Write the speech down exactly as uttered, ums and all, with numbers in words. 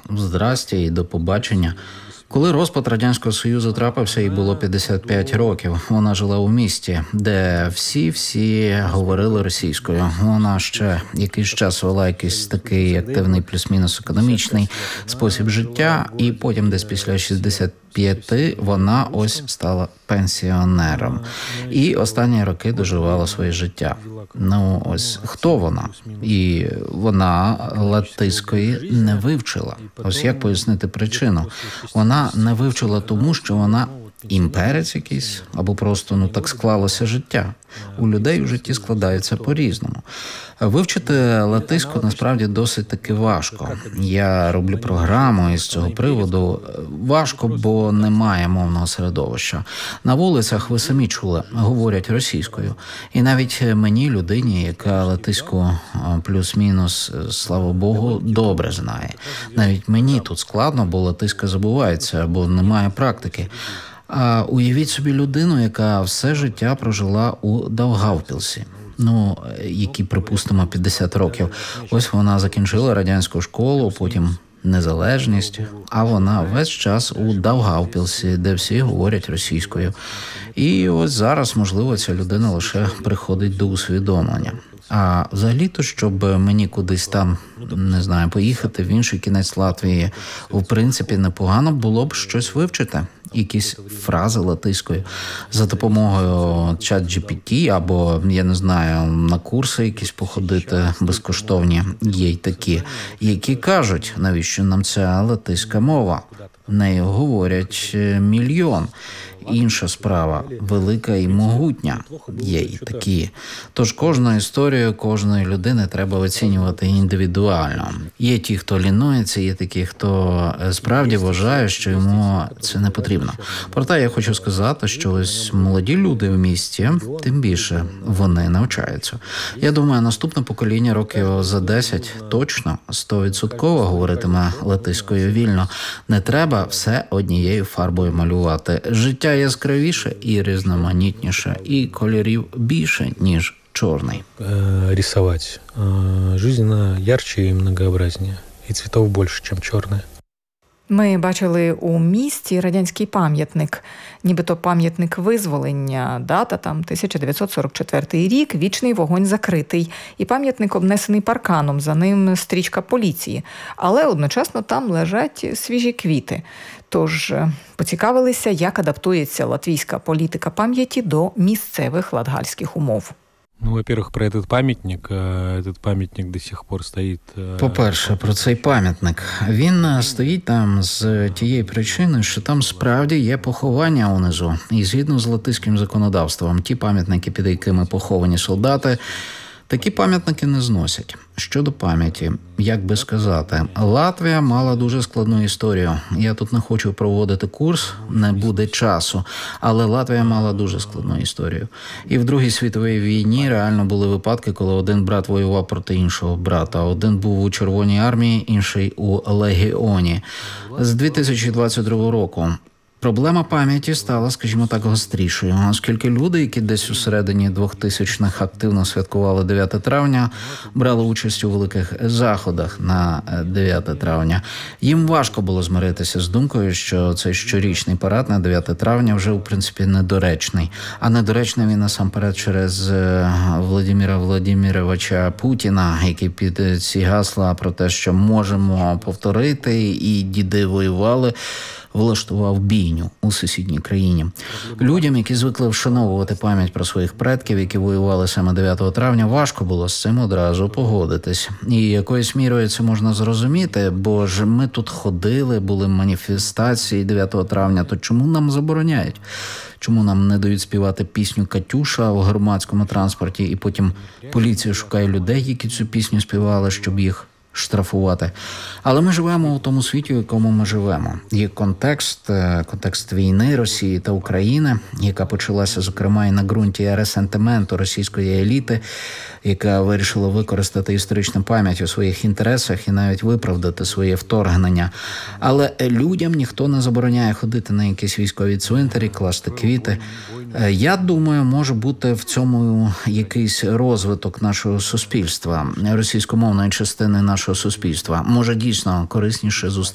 здрасті і до побачення. Коли розпад Радянського Союзу трапився, їй було п'ятдесят п'ять років. Вона жила у місті, де всі-всі говорили російською. Вона ще якийсь час вела якийсь такий активний плюс-мінус економічний спосіб життя, і потім десь після шістдесят п'яти вона ось стала пенсіонером. І останні роки доживала своє життя. Ну, ось хто вона? І вона латиської не вивчила. Ось як пояснити причину? Вона не вивчила тому, що вона імперець якийсь, або просто, ну, так склалося життя. У людей у житті складається по-різному. Вивчити латиську насправді досить таки важко. Я роблю програму із цього приводу. Важко, бо немає мовного середовища. На вулицях, ви самі чули, говорять російською. І навіть мені, людині, яка латиську плюс-мінус, слава Богу, добре знає. Навіть мені тут складно, бо латиська забувається, бо немає практики. А уявіть собі людину, яка все життя прожила у Даугавпілсі. Ну, які, припустимо, п'ятдесят років. Ось вона закінчила радянську школу, потім незалежність, а вона весь час у Даугавпілсі, де всі говорять російською. І ось зараз, можливо, ця людина лише приходить до усвідомлення. А взагалі-то, щоб мені кудись там, не знаю, поїхати в інший кінець Латвії, в принципі, непогано було б щось вивчити. Якісь фрази латиською за допомогою чат джі пі ті або, я не знаю, на курси якісь походити безкоштовні. Є й такі, які кажуть, навіщо нам ця латиська мова. Нею говорять мільйон. Інша справа – велика і могутня. Є і такі. Тож кожну історію кожної людини треба оцінювати індивідуально. Є ті, хто лінується, є такі, хто справді вважає, що йому це не потрібно. Проте я хочу сказати, що ось молоді люди в місті, тим більше вони навчаються. Я думаю, наступне покоління років за десять точно сто відсотків говоритиме латиською вільно. Не треба все однією фарбою малювати. Життя яскравіше і різноманітніше, і кольорів більше, ніж чорний. Рисовать. Жизнь ярче і многообразнее. І цвітів більше, ніж чорне. Ми бачили у місті радянський пам'ятник, нібито пам'ятник визволення, дата там тисяча дев'ятсот сорок четвертий рік, вічний вогонь закритий, і пам'ятник обнесений парканом, за ним стрічка поліції, але одночасно там лежать свіжі квіти. Тож поцікавилися, як адаптується латвійська політика пам'яті до місцевих латгальських умов. Ну, во-первых, про этот памятник. Этот памятник до сих пор стоїть. По-перше, про цей пам'ятник. Він стоїть там з тієї причини, що там справді є поховання унизу. І згідно з латиським законодавством, ті пам'ятники, під якими поховані солдати, такі пам'ятники не зносять. Щодо пам'яті, як би сказати, Латвія мала дуже складну історію. Я тут не хочу проводити курс, не буде часу, але Латвія мала дуже складну історію. І в Другій світовій війні реально були випадки, коли один брат воював проти іншого брата. Один був у Червоній армії, інший у Легіоні. З дві тисячі двадцять другого року проблема пам'яті стала, скажімо так, гострішою, оскільки люди, які десь у середині двохтисячних активно святкували дев'яте травня, брали участь у великих заходах на дев'яте травня. Їм важко було змиритися з думкою, що цей щорічний парад на дев'яте травня вже, в принципі, недоречний. А недоречний він насамперед через Владимира Владимировича Путіна, який під ці гасла про те, що можемо повторити, і діди воювали, влаштував бійню у сусідній країні. Людям, які звикли вшановувати пам'ять про своїх предків, які воювали саме дев'ятого травня, важко було з цим одразу погодитись. І якоюсь мірою це можна зрозуміти, бо ж ми тут ходили, були маніфестації дев'ятого травня, то чому нам забороняють? Чому нам не дають співати пісню «Катюша» в громадському транспорті, і потім поліція шукає людей, які цю пісню співали, щоб їх штрафувати. Але ми живемо у тому світі, в якому ми живемо. Є контекст, контекст війни Росії та України, яка почалася, зокрема, і на ґрунті ресентименту російської еліти, яка вирішила використати історичну пам'ять у своїх інтересах і навіть виправдати своє вторгнення. Але людям ніхто не забороняє ходити на якісь військові цвинтарі, класти квіти. Я думаю, може бути в цьому якийсь розвиток нашого суспільства, російськомовної частини нашого суспільства. Може дійсно корисніше зустріти